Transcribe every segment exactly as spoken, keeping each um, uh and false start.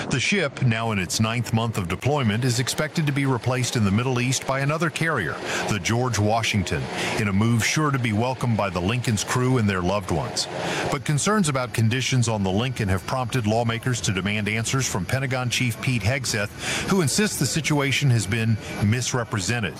The ship, now in its ninth month of deployment, is expected to be replaced in the Middle East by another carrier, the George Washington, in a move sure to be welcomed by the Lincoln's crew and their loved ones. But concerns about conditions on the Lincoln have prompted lawmakers to demand answers from Pentagon Chief Pete Hegseth, who insists the situation has been misrepresented.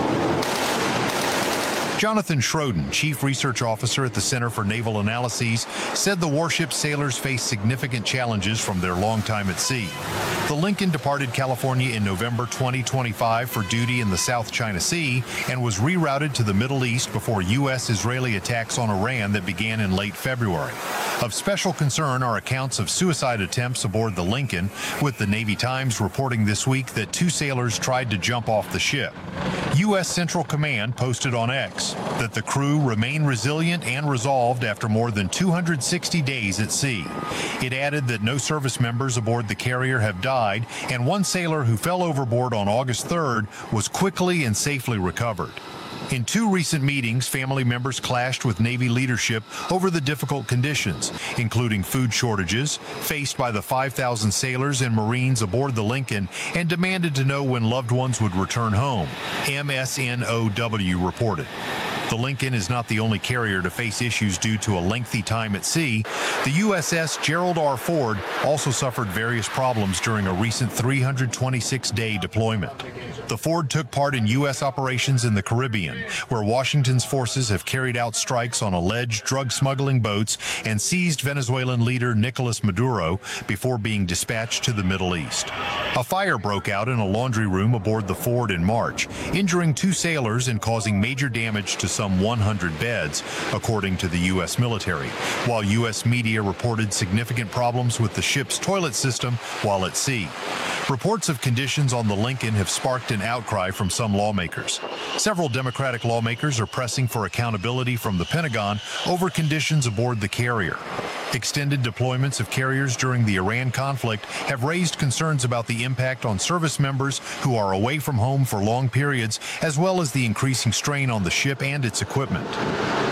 Jonathan Schroden, Chief Research Officer at the Center for Naval Analyses, said the warship's sailors face significant challenges from their long time at sea. The Lincoln departed California in November twenty twenty-five for duty in the South China Sea and was rerouted to the Middle East before U S Israeli attacks on Iran that began in late February. Of special concern are accounts of suicide attempts aboard the Lincoln, with the Navy Times reporting this week that two sailors tried to jump off the ship. U S Central Command posted on X that the crew remain resilient and resolved after more than two hundred sixty days at sea. It added that no service members aboard the carrier have died, and one sailor who fell overboard on August third was quickly and safely recovered. In two recent meetings, family members clashed with Navy leadership over the difficult conditions, including food shortages faced by the five thousand sailors and Marines aboard the Lincoln, and demanded to know when loved ones would return home, M S N O W reported. The Lincoln is not the only carrier to face issues due to a lengthy time at sea. The U S S Gerald R. Ford also suffered various problems during a recent three hundred twenty-six day deployment. The Ford took part in U S operations in the Caribbean, where Washington's forces have carried out strikes on alleged drug smuggling boats and seized Venezuelan leader Nicolas Maduro before being dispatched to the Middle East. A fire broke out in a laundry room aboard the Ford in March, injuring two sailors and causing major damage to some one hundred beds, according to the U S military, while U S media reported significant problems with the ship's toilet system while at sea. Reports of conditions on the Lincoln have sparked an outcry from some lawmakers. Several Democratic lawmakers are pressing for accountability from the Pentagon over conditions aboard the carrier. Extended deployments of carriers during the Iran conflict have raised concerns about the impact on service members who are away from home for long periods, as well as the increasing strain on the ship and its equipment.